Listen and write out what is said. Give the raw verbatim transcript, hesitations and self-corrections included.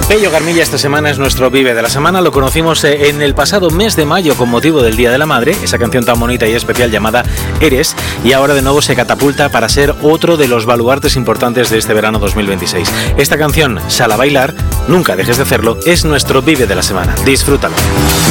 Pello Garmilla esta semana es nuestro Vive de la Semana. Lo conocimos en el pasado mes de mayo con motivo del Día de la Madre, esa canción tan bonita y especial llamada Eres, y ahora de nuevo se catapulta para ser otro de los baluartes importantes de este verano dos mil veintiséis. Esta canción, Sal a bailar, nunca dejes de hacerlo, es nuestro Vive de la Semana. Disfrútalo.